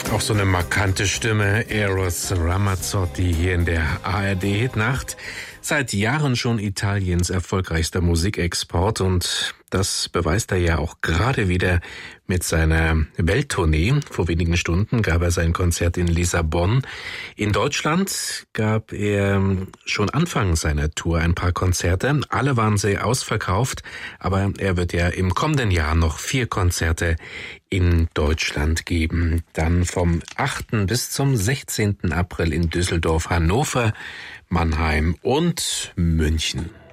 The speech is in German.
Auch so eine markante Stimme, Eros Ramazzotti hier in der ARD-Hitnacht. Seit Jahren schon Italiens erfolgreichster Musikexport und das beweist er ja auch gerade wieder mit seiner Welttournee. Vor wenigen Stunden gab er sein Konzert in Lissabon. In Deutschland gab er schon Anfang seiner Tour ein paar Konzerte. Alle waren sehr ausverkauft, aber er wird ja im kommenden Jahr noch 4 Konzerte in Deutschland geben. Dann vom 8. bis zum 16. April in Düsseldorf, Hannover, Mannheim und München.